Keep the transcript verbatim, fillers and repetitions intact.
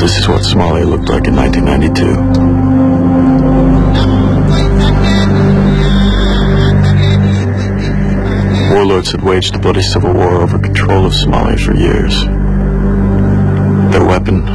This is what Somalia looked like in nineteen ninety-two. Warlords had waged a bloody civil war over control of Somalia for years. Their weapon